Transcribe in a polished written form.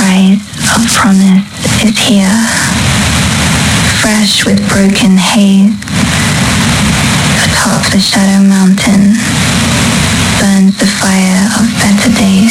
rise of promise is here, fresh with broken haze. Atop the shadow mountain burns the fire of better days.